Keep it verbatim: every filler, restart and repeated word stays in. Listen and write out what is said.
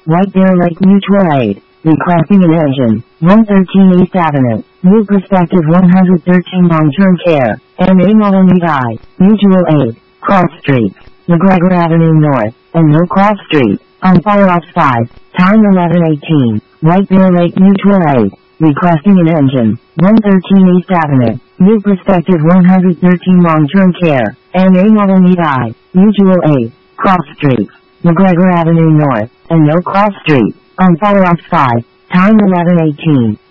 White Bear Lake Mutual Aid, requesting an engine, one thirteen East Avenue, New Perspective one thirteen Long-Term Care, M A Model Need I, Mutual Aid, Cross Street, McGregor Avenue North, and No Cross Street, on follow-ups five, time eleven eighteen, White Bear Lake Mutual Aid, requesting an engine, one thirteen East Avenue, New Perspective one thirteen Long-Term Care, M A Model Need I, Mutual Aid, Cross Street, McGregor Avenue North, and No Cross Street, on follow-ups five, time eleven eighteen.